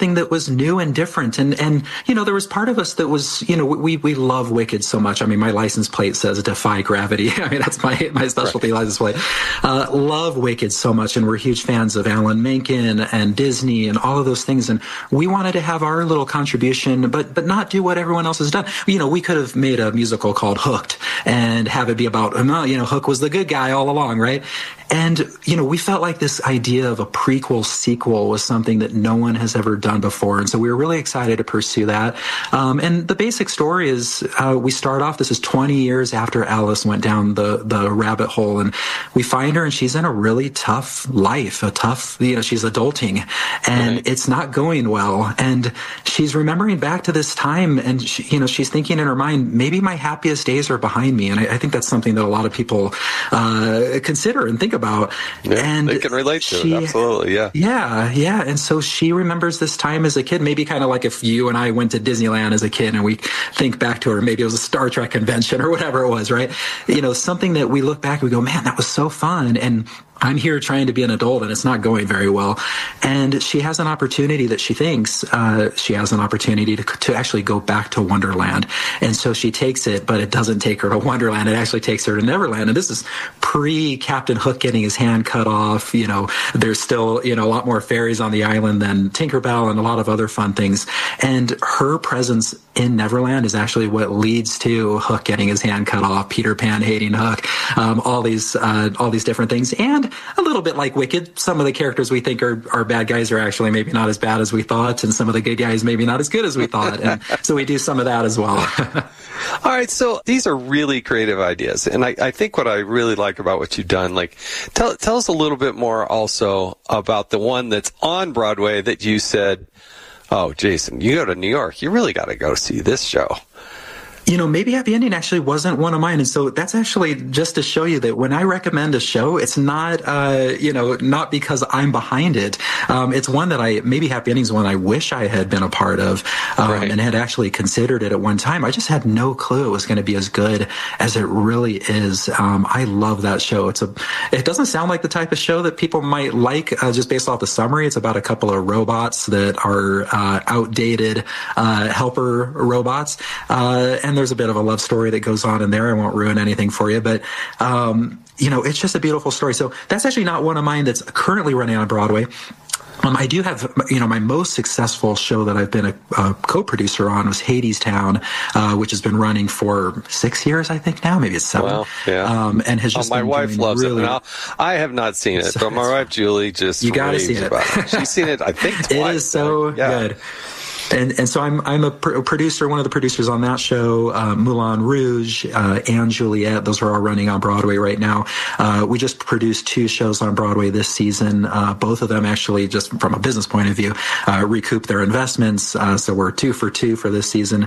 something that was new and different. And there was part of us that was, we love Wicked so much. I mean, my license plate says Defy Gravity. I mean, that's my specialty license plate. Love Wicked so much. And we're huge fans of Alan Menken and Disney and all of those things. And we wanted to have our little contribution, but not do what everyone else has done. We could have made a musical called Hooked and have it be about, Hook was the good guy all along, right? And, we felt like this idea of a prequel sequel was something that no one has ever done before. And so we were really excited to pursue that. And the basic story is we start off, this is 20 years after Alice went down the rabbit hole, and we find her and she's in a really tough life, she's adulting and it's not going well. And she's remembering back to this time and she's thinking in her mind, maybe my happiest days are behind me. And I think that's something that a lot of people consider and think about. Yeah, and they can relate to it. Absolutely. Yeah. Yeah. And so she remembers this time as a kid, maybe kind of like if you and I went to Disneyland as a kid and we think back to her, maybe it was a Star Trek convention or whatever it was, right? Something that we look back and we go, man, that was so fun. And I'm here trying to be an adult and it's not going very well. And she has an opportunity that she thinks she has an opportunity to actually go back to Wonderland. And so she takes it, but it doesn't take her to Wonderland. It actually takes her to Neverland. And this is pre-Captain Hook getting his hand cut off. There's still, a lot more fairies on the island than Tinkerbell and a lot of other fun things. And her presence in Neverland is actually what leads to Hook getting his hand cut off, Peter Pan hating Hook, all these different things. And a little bit like Wicked, some of the characters we think are bad guys are actually maybe not as bad as we thought, and some of the good guys maybe not as good as we thought. And so we do some of that as well. All right, so these are really creative ideas, and I think what I really like about what you've done, tell us a little bit more also about the one that's on Broadway that you said, oh, Jason, you go to New York, you really got to go see this show. Maybe Happy Ending actually wasn't one of mine. And so that's actually just to show you that when I recommend a show, it's not, not because I'm behind it. It's one that maybe Happy Ending is one I wish I had been a part of, and had actually considered it at one time. I just had no clue it was going to be as good as it really is. I love that show. It doesn't sound like the type of show that people might like, just based off the summary. It's about a couple of robots that are, outdated, helper robots. And there's a bit of a love story that goes on in there. I won't ruin anything for you, but, it's just a beautiful story. So that's actually not one of mine that's currently running on Broadway. I do have, my most successful show that I've been a co-producer on was Hadestown, which has been running for 6 years, I think now, maybe it's 7. Wow, yeah. And has just my wife loves really, it. Now, I have not seen it, but my wife Julie just you gotta see it. About it. She's seen it, I think, twice. It is so good. And so I'm a producer, one of the producers on that show, Moulin Rouge, and Juliet. Those are all running on Broadway right now. We just produced 2 shows on Broadway this season. Both of them actually, just from a business point of view, recoup their investments. So we're 2 for 2 for this season.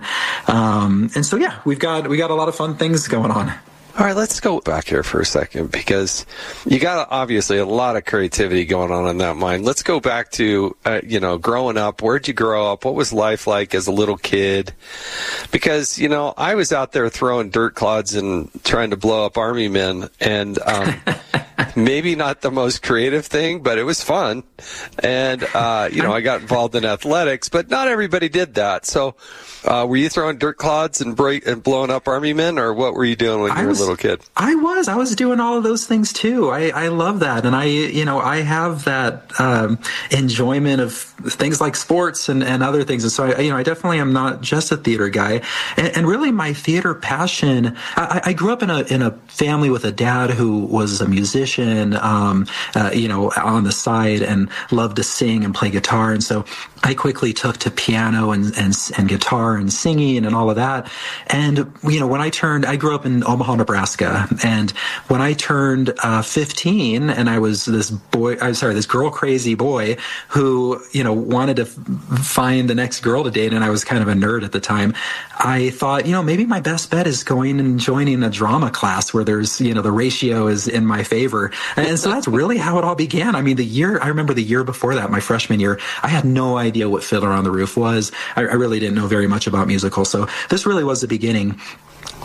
And so, yeah, we got a lot of fun things going on. All right, let's go back here for a second because you got obviously a lot of creativity going on in that mind. Let's go back to, growing up. Where'd you grow up? What was life like as a little kid? Because, I was out there throwing dirt clods and trying to blow up army men, and maybe not the most creative thing, but it was fun. And, I got involved in athletics, but not everybody did that. So, were you throwing dirt clods and blowing up army men, or what were you doing when you were a little kid? I was doing all of those things too. I love that. And I have that, enjoyment of things like sports and other things. And so I definitely am not just a theater guy. And really my theater passion, I grew up in a family with a dad who was a musician, on the side and loved to sing and play guitar. And so I quickly took to piano and guitar and singing and all of that. And, when I grew up in Omaha, Nebraska. And when I turned 15 and I was this girl crazy boy who, wanted to find the next girl to date. And I was kind of a nerd at the time. I thought, maybe my best bet is going and joining a drama class where there's, the ratio is in my favor. And so that's really how it all began. I mean, I remember the year before that, my freshman year, I had no idea what Fiddler on the Roof was. I really didn't know very much about musicals. So this really was the beginning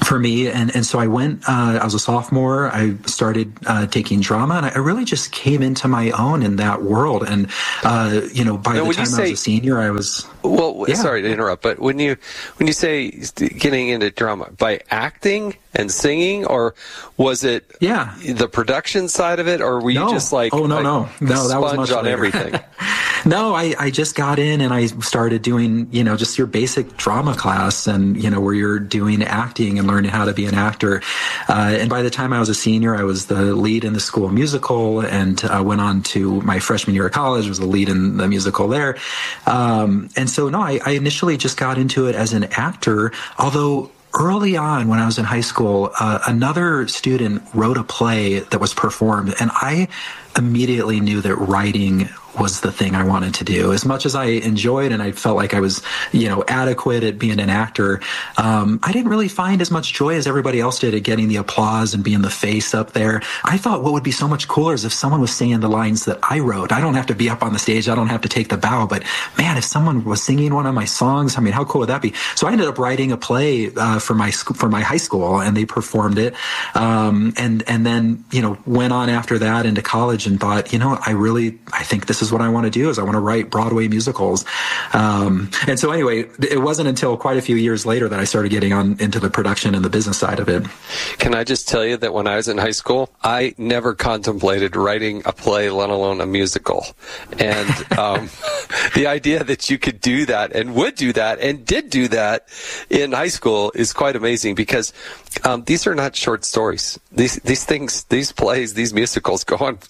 for me. And so I went, I was a sophomore. I started taking drama, and I really just came into my own in that world. And, by the time I was a senior, I was... Well, sorry to interrupt, but when you say getting into drama, by acting and singing, or was it the production side of it, or were you just like no, that was much on later. Everything? No, I just got in and I started doing, just your basic drama class, and, where you're doing acting and learning how to be an actor. And by the time I was a senior, I was the lead in the school musical, and went on to my freshman year of college, was the lead in the musical there. And so, no, I initially just got into it as an actor, although early on when I was in high school, another student wrote a play that was performed, and I immediately knew that writing was the thing I wanted to do. As much as I enjoyed and I felt like I was, adequate at being an actor, I didn't really find as much joy as everybody else did at getting the applause and being the face up there. I thought what would be so much cooler is if someone was singing the lines that I wrote. I don't have to be up on the stage. I don't have to take the bow. But man, if someone was singing one of my songs, I mean, how cool would that be? So I ended up writing a play for my high school, and they performed it. And then, went on after that into college and thought, I think this is what I want to do, is I want to write Broadway musicals. And so anyway, it wasn't until quite a few years later that I started getting on into the production and the business side of it. Can I just tell you that when I was in high school, I never contemplated writing a play, let alone a musical. And the idea that you could do that and would do that and did do that in high school is quite amazing, because these are not short stories. These things, these plays, these musicals go on,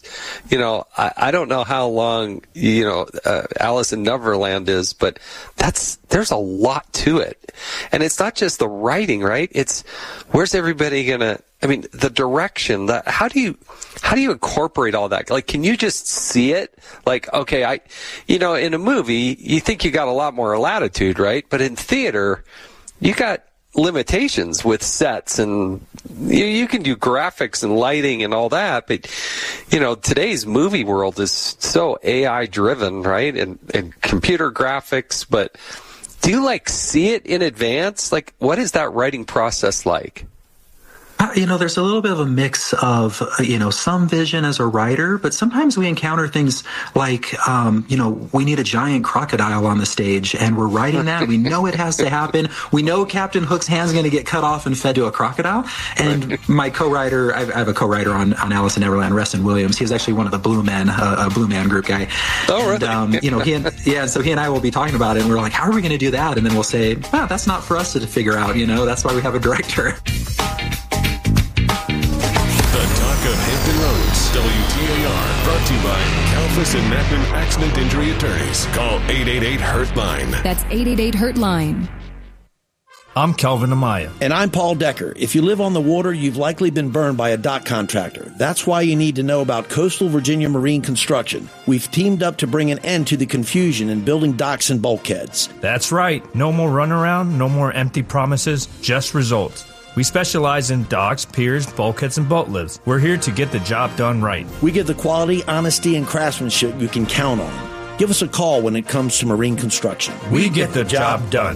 I don't know how long, Alice in Neverland is, but there's a lot to it. And it's not just the writing, right? It's where's everybody the direction, how do you incorporate all that? Like, can you just see it? Like, okay, in a movie, you think you got a lot more latitude, right? But in theater, you got limitations with sets, and you can do graphics and lighting and all that, but today's movie world is so AI driven, right? And computer graphics, but do you see it in advance? Like, what is that writing process like? There's a little bit of a mix of, some vision as a writer, but sometimes we encounter things like, we need a giant crocodile on the stage, and we're writing that. We know it has to happen. We know Captain Hook's hand's going to get cut off and fed to a crocodile. And my co-writer, I have a co-writer on Alice in Neverland, Reston Williams. He's actually one of the Blue Men, a Blue Man Group guy. Oh, really? And, so he and I will be talking about it, and we're like, how are we going to do that? And then we'll say, that's not for us to figure out. That's why we have a director. Of Hampton Roads, WTAR, brought to you by Kalfas and Natman Accident Injury Attorneys. Call 888-HURT-LINE. That's 888-HURT-LINE. I'm Kelvin Amaya. And I'm Paul Decker. If you live on the water, you've likely been burned by a dock contractor. That's why you need to know about Coastal Virginia Marine Construction. We've teamed up to bring an end to the confusion in building docks and bulkheads. That's right. No more runaround, no more empty promises, just results. We specialize in docks, piers, bulkheads, and boat lifts. We're here to get the job done right. We give the quality, honesty, and craftsmanship you can count on. Give us a call when it comes to marine construction. We get the job done.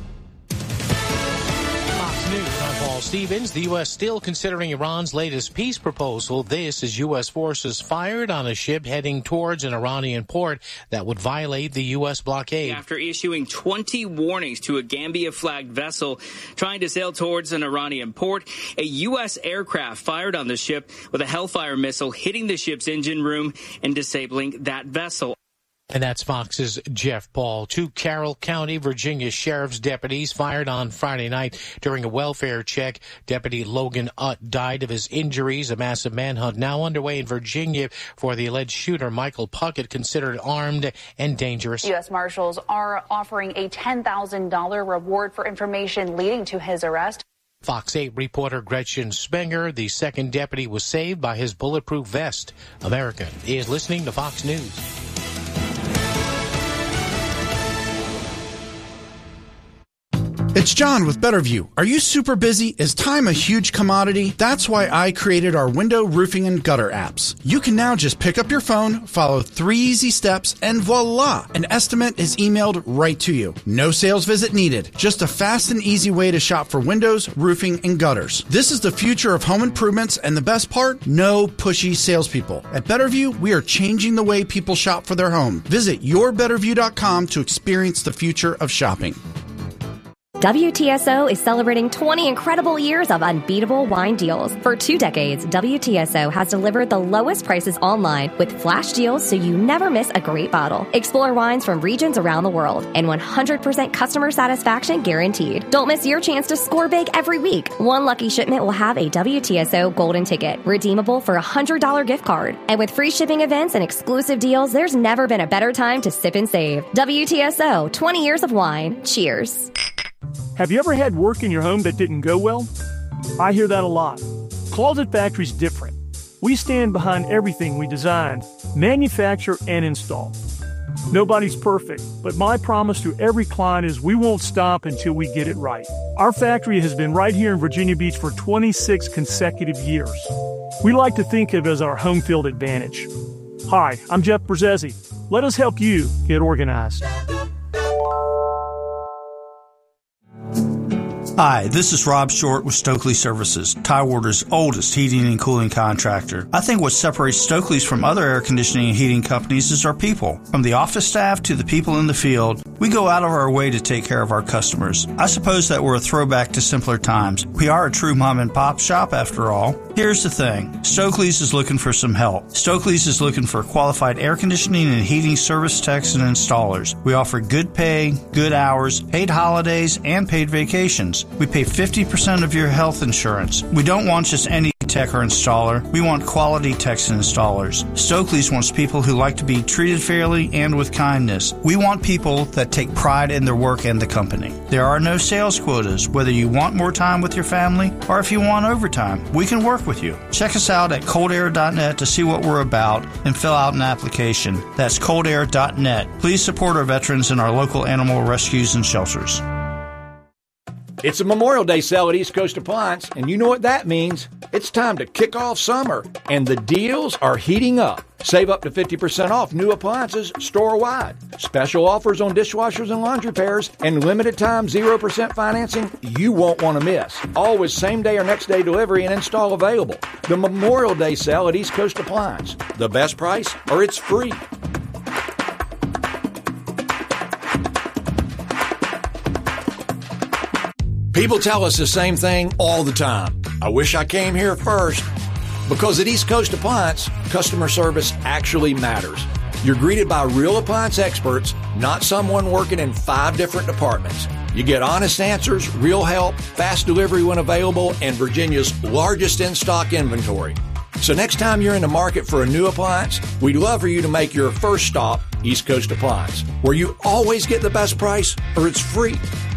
Fox News, I'm Paul Stevens. The U.S. still considering Iran's latest peace proposal. This is U.S. forces fired on a ship heading towards an Iranian port that would violate the U.S. blockade. After issuing 20 warnings to a Gambia-flagged vessel trying to sail towards an Iranian port, a U.S. aircraft fired on the ship with a Hellfire missile, hitting the ship's engine room and disabling that vessel. And that's Fox's Jeff Paul. 2 Carroll County, Virginia sheriff's deputies fired on Friday night during a welfare check. Deputy Logan Utt died of his injuries. A massive manhunt now underway in Virginia for the alleged shooter, Michael Puckett, considered armed and dangerous. U.S. Marshals are offering a $10,000 reward for information leading to his arrest. Fox 8 reporter Gretchen Spenger, the second deputy, was saved by his bulletproof vest. America is listening to Fox News. It's John with Betterview. Are you super busy? Is time a huge commodity? That's why I created our window, roofing, and gutter apps. You can now just pick up your phone, follow 3 easy steps, and voila! An estimate is emailed right to you. No sales visit needed. Just a fast and easy way to shop for windows, roofing, and gutters. This is the future of home improvements, and the best part? No pushy salespeople. At Betterview, we are changing the way people shop for their home. Visit yourbetterview.com to experience the future of shopping. WTSO is celebrating 20 incredible years of unbeatable wine deals. For 2 decades, WTSO has delivered the lowest prices online with flash deals so you never miss a great bottle. Explore wines from regions around the world and 100% customer satisfaction guaranteed. Don't miss your chance to score big every week. One lucky shipment will have a WTSO golden ticket, redeemable for a $100 gift card. And with free shipping events and exclusive deals, there's never been a better time to sip and save. WTSO, 20 years of wine. Cheers. Have you ever had work in your home that didn't go well? I hear that a lot. Closet Factory's different. We stand behind everything we design, manufacture, and install. Nobody's perfect, but my promise to every client is we won't stop until we get it right. Our factory has been right here in Virginia Beach for 26 consecutive years. We like to think of it as our home field advantage. Hi, I'm Jeff Brzezzi. Let us help you get organized. Hi, this is Rob Short with Stokely Services, Tidewater's oldest heating and cooling contractor. I think what separates Stokely's from other air conditioning and heating companies is our people. From the office staff to the people in the field, we go out of our way to take care of our customers. I suppose that we're a throwback to simpler times. We are a true mom and pop shop after all. Here's the thing. Stokely's is looking for some help. Stokely's is looking for qualified air conditioning and heating service techs and installers. We offer good pay, good hours, paid holidays, and paid vacations. We pay 50% of your health insurance. We don't want just any tech or installer. We want quality techs and installers. Stokely's wants people who like to be treated fairly and with kindness. We want people that take pride in their work and the company. There are no sales quotas. Whether you want more time with your family or if you want overtime, we can work with you. Check us out at coldair.net to see what we're about and fill out an application. That's coldair.net. Please support our veterans and our local animal rescues and shelters. It's a Memorial Day sale at East Coast Appliance, and you know what that means. It's time to kick off summer, and the deals are heating up. Save up to 50% off new appliances store-wide. Special offers on dishwashers and laundry pairs, and limited time 0% financing you won't want to miss. Always same-day or next-day delivery and install available. The Memorial Day sale at East Coast Appliance. The best price, or it's free. People tell us the same thing all the time. I wish I came here first. Because at East Coast Appliance, customer service actually matters. You're greeted by real appliance experts, not someone working in 5 different departments. You get honest answers, real help, fast delivery when available, and Virginia's largest in-stock inventory. So next time you're in the market for a new appliance, we'd love for you to make your first stop East Coast Appliance, where you always get the best price or it's free.